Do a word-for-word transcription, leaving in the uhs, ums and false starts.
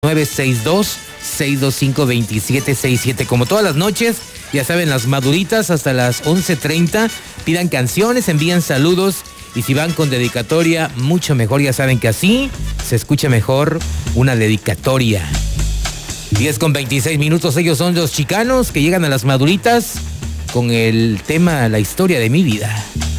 nueve seis dos, seis dos cinco, dos siete seis siete. Como todas las noches, ya saben, las maduritas hasta las once treinta. Pidan canciones, envían saludos. Y si van con dedicatoria, mucho mejor. Ya saben que así se escucha mejor una dedicatoria. diez con veintiséis minutos. Ellos son los chicanos que llegan a las maduritas con el tema La historia de mi vida.